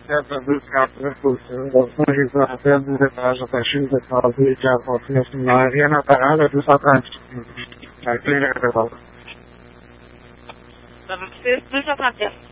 certa buscar recursos, organizar até de detalhes até X detalhes e já posso mencionar a na parada dos atlantes. A clínica de volta. Dos atlantes.